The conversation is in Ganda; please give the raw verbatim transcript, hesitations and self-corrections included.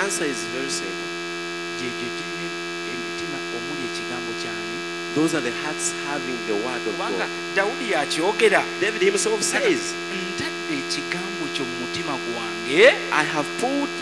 answer is very simple. Those are the hearts having the word of God. David himself says, I have put